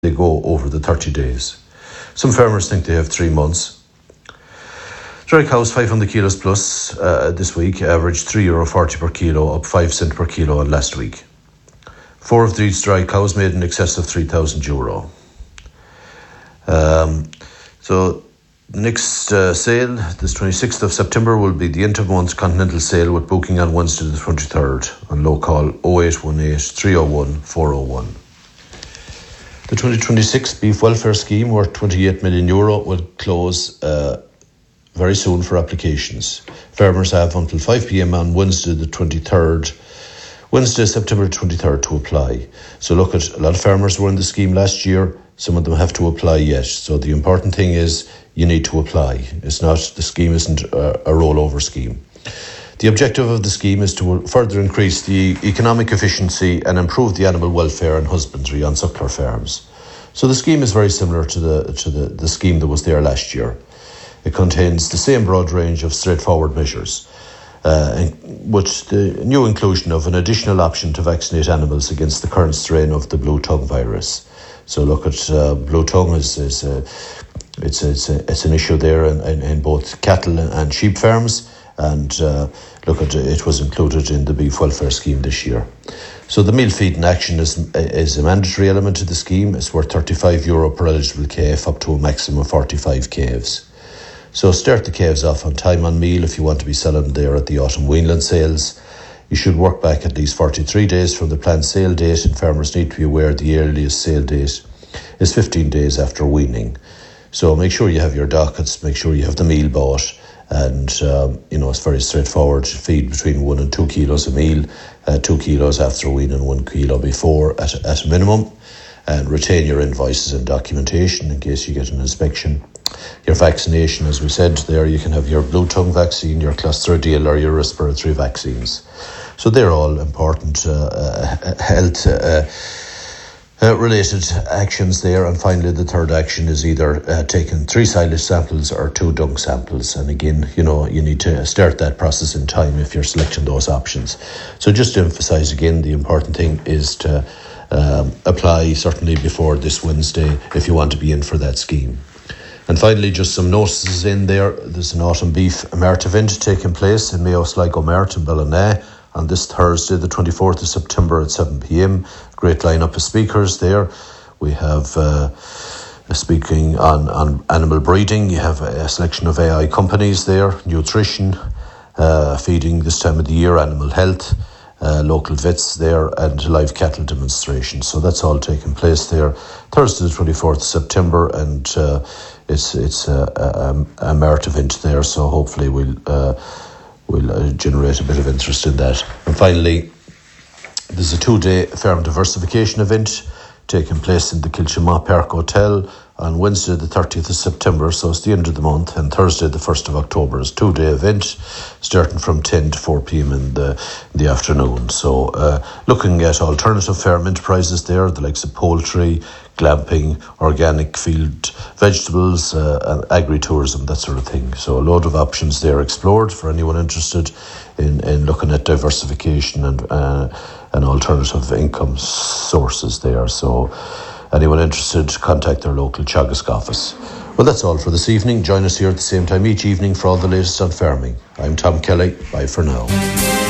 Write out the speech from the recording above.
they go over the 30 days. Some farmers think they have 3 months. Dry cows 500 kilos plus this week averaged €3.40 per kilo, up 5 cents per kilo on last week. 4 of these dry cows made in excess of €3,000. So the next sale, this 26th of September, will be the end-of-month continental sale with booking on Wednesday the 23rd on local 0818 301 401. The 2026 beef welfare scheme worth €28 million will close very soon for applications. Farmers have until 5 p.m. on Wednesday September 23rd to apply. So look, at a lot of farmers were in the scheme last year. Some of them have to apply yet. So the important thing is you need to apply. The scheme isn't a rollover scheme. The objective of the scheme is to further increase the economic efficiency and improve the animal welfare and husbandry on suckler farms. So the scheme is very similar to the scheme that was there last year. It contains the same broad range of straightforward measures, with the new inclusion of an additional option to vaccinate animals against the current strain of the blue tongue virus. So look at blue tongue it's an issue there in both cattle and sheep farms, and look at it was included in the beef welfare scheme this year. So the meal feeding action is a mandatory element of the scheme. It's worth €35 per eligible calf, up to a maximum of 45 calves. So start the calves off on time on meal if you want to be selling there at the autumn weanland sales. You should work back at least 43 days from the planned sale date, and farmers need to be aware the earliest sale date is 15 days after weaning. So make sure you have your dockets, make sure you have the meal bought, and it's very straightforward. Feed between 1 and 2 kilos a meal, 2 kilos after weaning, 1 kilo before at a minimum, and retain your invoices and documentation in case you get an inspection. Your vaccination, as we said there, you can have your blue tongue vaccine, your Clostridioides or your respiratory vaccines. So they're all important health related actions there. And finally, the third action is either taking 3 silage samples or 2 dung samples. And again, you need to start that process in time if you're selecting those options. So just to emphasize again, the important thing is to apply certainly before this Wednesday if you want to be in for that scheme. And finally, just some notices in there. There's an autumn beef mart event taking place in Mayo Sligo Mart in Ballina on this Thursday, the 24th of September at 7 p.m. Great lineup of speakers there. We have speaking on animal breeding. You have a selection of AI companies there, nutrition, feeding this time of the year, animal health, local vets there, and live cattle demonstrations. So that's all taking place there Thursday the 24th of September, and it's a merit event there, so hopefully we'll generate a bit of interest in that. And finally, there's a 2-day farm diversification event taking place in the Kilchima Park Hotel on Wednesday the 30th of September, so it's the end of the month, and Thursday the 1st of October is a 2-day event starting from 10 to 4 p.m. in the afternoon. So looking at alternative farm enterprises there, the likes of poultry, glamping, organic field vegetables, and agri-tourism, that sort of thing. So a load of options there explored for anyone interested in looking at diversification and alternative income sources there. So anyone interested, contact their local Teagasc office. Well, that's all for this evening. Join us here at the same time each evening for all the latest on farming. I'm Tom Kelly. Bye for now.